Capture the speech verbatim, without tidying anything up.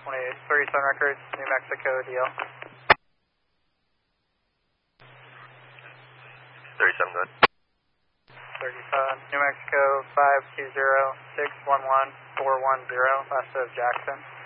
twenty-eight, thirty-seven records, New Mexico, D L. thirty-seven, good. thirty-seven, New Mexico, five two zero, six one one, four one zero, west of Jackson.